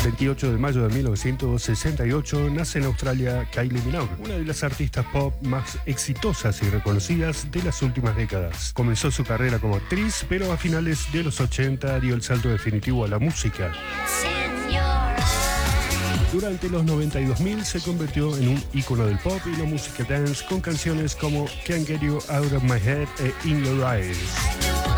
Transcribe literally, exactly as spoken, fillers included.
veintiocho de mayo de mil novecientos sesenta y ocho nace en Australia Kylie Minogue, una de las artistas pop más exitosas y reconocidas de las últimas décadas. Comenzó su carrera como actriz, pero a finales de los ochenta dio el salto definitivo a la música. Durante los noventa y dos mil se convirtió en un ícono del pop y la música dance con canciones como Can't Get You Out of My Head e In Your Eyes.